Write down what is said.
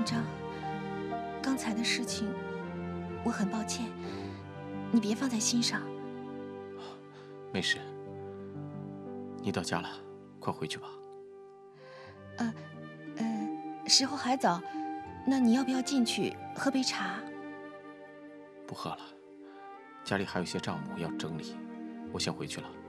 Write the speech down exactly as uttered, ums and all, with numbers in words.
章，刚才的事情我很抱歉，你别放在心上。 没事，你到家了，快回去吧。 呃，呃，时候还早，那你要不要进去喝杯茶？ 不喝了，家里还有些账目要整理，我先回去了。